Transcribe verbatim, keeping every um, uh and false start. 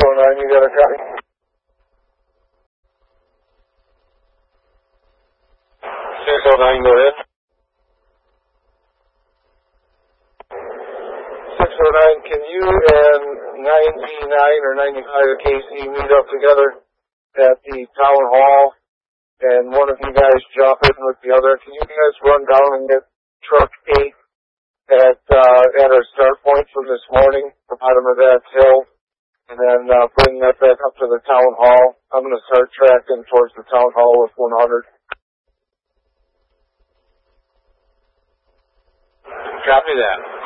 oh nine, you got a copy? six oh nine, go ahead. six oh nine, can you and ninety-nine or ninety-five K C meet up together at the town hall, and one of you guys jump in with the other? Can you guys run down and get truck eight at uh, at our start point from this morning, the bottom of that hill, and then uh, bring that back up to the town hall? I'm going to start tracking towards the town hall with one hundred. Copy that.